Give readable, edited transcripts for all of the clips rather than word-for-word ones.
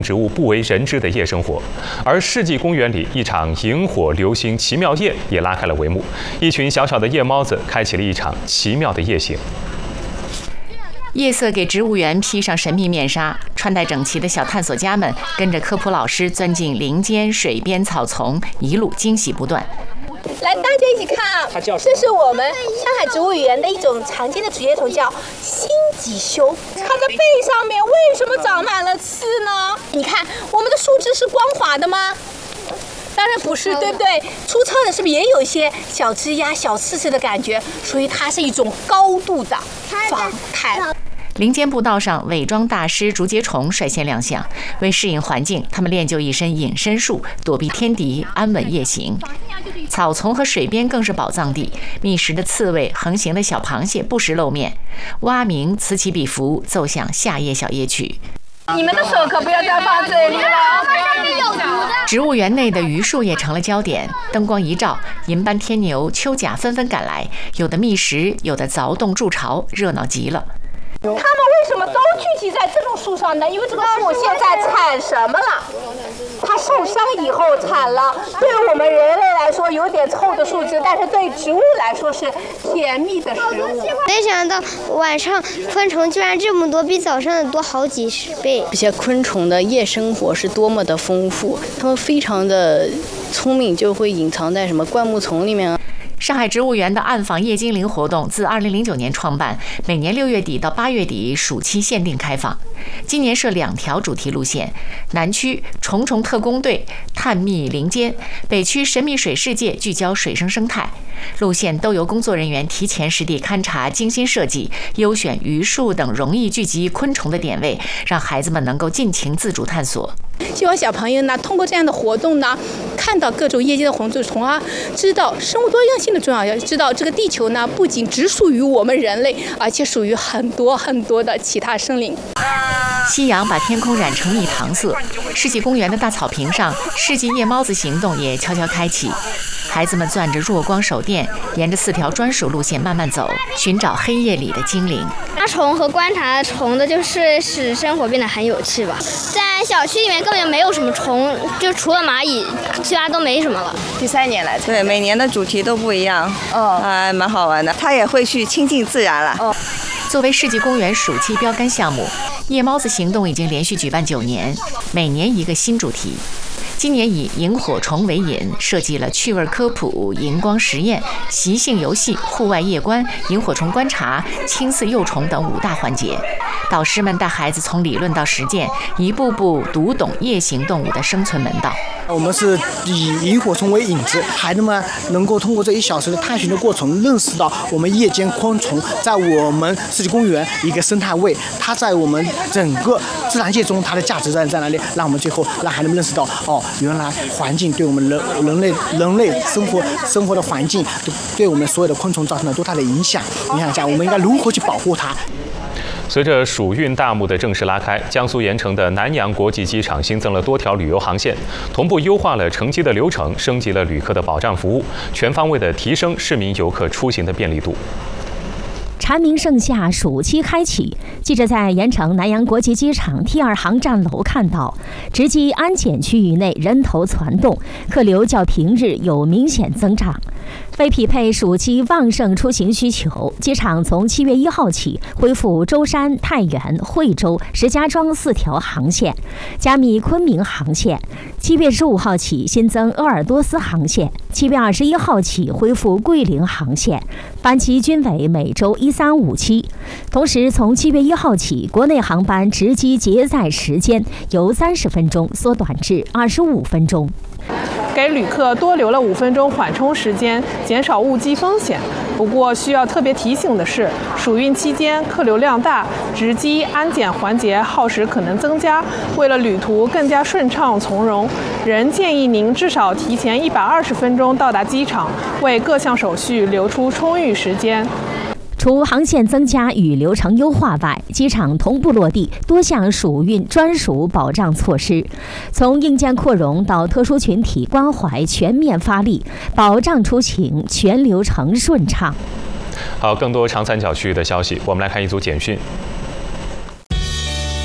植物不为人知的夜生活，而世纪公园里一场萤火流星奇妙夜也拉开了帷幕，一群小小的夜猫子开启了一场奇妙的夜行。 夜色给植物园披上神秘面纱，穿戴整齐的小探索家们跟着科普老师钻进林间、水边、草丛，一路惊喜不断。 来，大家一起看啊！这是我们上海植物园的一种常见的竹叶虫，叫新棘修。它的背上面为什么长满了刺呢？你看，我们的树枝是光滑的吗？当然不是，对不对？粗糙的是不是也有一些小枝丫、小刺刺的感觉？所以它是一种高度的防碳。 林间步道上，伪装大师竹节虫率先亮相。为适应环境，他们练就一身隐身术，躲避天敌，安稳夜行。草丛和水边更是宝藏地，觅食的刺猬、横行的小螃蟹不时露面。蛙鸣此起彼伏，奏响夏夜小夜曲。 你们的手可不要再放嘴里了。 植物园内的榆树也成了焦点，灯光一照，银斑天牛、秋甲纷纷赶来，有的觅食，有的凿洞筑巢，热闹极了。 他们为什么都聚集在这种树上呢？因为这个树现在产什么了？它受伤以后产了，对我们人类来说有点臭的树枝，但是对植物来说是甜蜜的食物。 没想到晚上昆虫居然这么多，比早上的多好几10倍。 这些昆虫的夜生活是多么的丰富，它们非常的聪明，就会隐藏在什么灌木丛里面啊。 上海植物园的暗访夜精灵活动自2009年创办，每年6月底到8月底暑期限定开放。今年设2条主题路线：南区虫虫特工队探秘林间，北区神秘水世界聚焦水生生态。路线都由工作人员提前实地勘察，精心设计，优选榆树等容易聚集昆虫的点位，让孩子们能够尽情自主探索。 希望小朋友呢，通过这样的活动呢，看到各种夜间的红蛀虫啊，知道生物多样性的重要，要知道这个地球呢，不仅只属于我们人类，而且属于很多很多的其他生灵。 夕阳把天空染成蜜糖色，世纪公园的大草坪上，世纪夜猫子行动也悄悄开启。孩子们攥着弱光手电，沿着4条专属路线慢慢走，寻找黑夜里的精灵。 抓虫和观察虫的，就是使生活变得很有趣吧。在小区里面根本没有什么虫，就除了蚂蚁，其他都没什么了。 第3年来，对，每年的主题都不一样，还蛮好玩的。他也会去亲近自然了。 作为世纪公园暑期标杆项目，夜猫子行动已经连续举办9年，每年一个新主题。今年以萤火虫为引，设计了趣味科普、荧光实验、习性游戏、户外夜观、萤火虫观察、青刺幼虫等5大环节。导师们带孩子从理论到实践，一步步读懂夜行动物的生存门道。 我们是以萤火虫为引子，孩子们能够通过这1小时的探寻的过程，认识到我们夜间昆虫在我们世纪公园一个生态位，它在我们整个自然界中它的价值在哪里？让我们最后让孩子们认识到，原来环境对我们人类生活的环境，对我们所有的昆虫造成了多大的影响下，我们应该如何去保护它？ 随着暑运大幕的正式拉开，江苏盐城的南阳国际机场新增了多条旅游航线，同步优化了乘机的流程，升级了旅客的保障服务，全方位的提升市民游客出行的便利度。 蝉鸣盛夏，暑期开启。记者在盐城南阳国际机场T2航站楼看到，值机安检区域内人头攒动，客流较平日有明显增长。为匹配暑期旺盛出行需求，机场从7月1号起恢复舟山、太原、惠州、石家庄4条航线，加密昆明航线。7月15号起新增鄂尔多斯航线，7月21号起恢复桂林航线，班机均为每周1357。同时，从7月1号起，国内航班值机接载时间由30分钟缩短至25分钟。 给旅客多留了5分钟缓冲时间，减少误机风险。不过需要特别提醒的是，暑运期间客流量大，值机安检环节耗时可能增加。为了旅途更加顺畅从容，仍建议您至少提前120分钟到达机场，为各项手续留出充裕时间。 除航线增加与流程优化外，机场同步落地多项暑运专属保障措施，从硬件扩容到特殊群体关怀全面发力，保障出行全流程顺畅。 好，更多长三角区域的消息，我们来看一组简讯。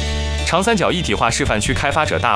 长三角一体化示范区开发者大